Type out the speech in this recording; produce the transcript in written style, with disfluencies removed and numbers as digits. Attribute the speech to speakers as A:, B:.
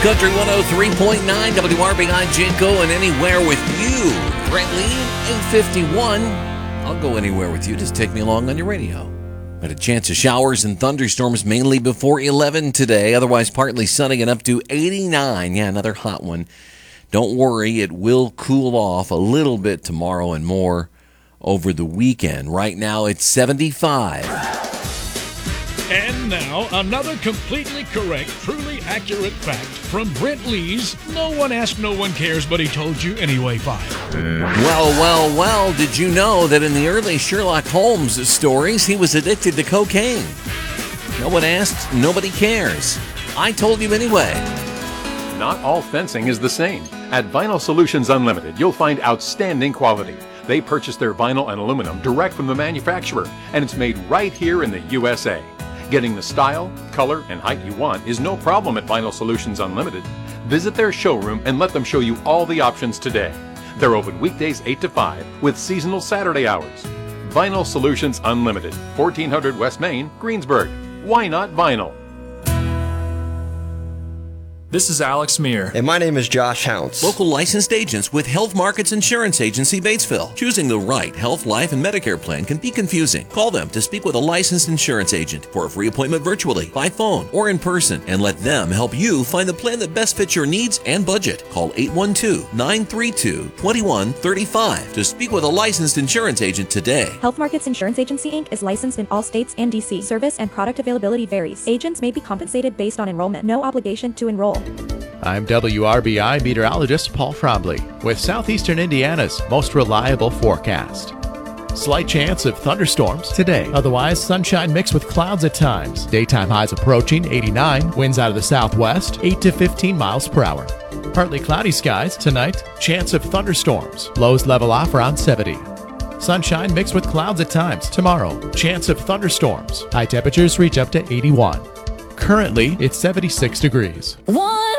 A: Country 103.9 WRBI Jinko and Anywhere with you. Brent Lee, 851. I'll go anywhere with you. Just take me along on your radio. But a chance of showers and thunderstorms mainly before 11 today. Otherwise partly sunny and up to 89. Yeah, another hot one. Don't worry, it will cool off a little bit tomorrow and more over the weekend. Right now it's 75.
B: And now, another completely correct, truly accurate fact from Brent Lee's No One Asked, No One Cares, But He Told You Anyway file.
A: Well, did you know that in the early Sherlock Holmes stories, he was addicted to cocaine? No one asked, nobody cares. I told you anyway.
C: Not all fencing is the same. At Vinyl Solutions Unlimited, you'll find outstanding quality. They purchase their vinyl and aluminum direct from the manufacturer, and it's made right here in the USA. Getting the style, color, and height you want is no problem at Vinyl Solutions Unlimited. Visit their showroom and let them show you all the options today. They're open weekdays 8 to 5 with seasonal Saturday hours. Vinyl Solutions Unlimited, 1400 West Main, Greensburg. Why not vinyl?
D: This is Alex Meir.
E: And my name is Josh Hounce.
A: Local licensed agents with Health Markets Insurance Agency, Batesville. Choosing the right health, life, and Medicare plan can be confusing. Call them to speak with a licensed insurance agent for a free appointment virtually, by phone, or in person, and let them help you find the plan that best fits your needs and budget. Call 812-932-2135 to speak with a licensed insurance agent today.
F: Health Markets Insurance Agency, Inc. is licensed in all states and D.C. Service and product availability varies. Agents may be compensated based on enrollment. No obligation to enroll.
G: I'm WRBI meteorologist Paul Frombly with Southeastern Indiana's most reliable forecast. Slight chance of thunderstorms today. Otherwise, sunshine mixed with clouds at times. Daytime highs approaching 89. Winds out of the southwest, 8 to 15 miles per hour. Partly cloudy skies tonight. Chance of thunderstorms. Lows level off around 70. Sunshine mixed with clouds at times. Tomorrow, chance of thunderstorms. High temperatures reach up to 81. Currently, it's 76 degrees.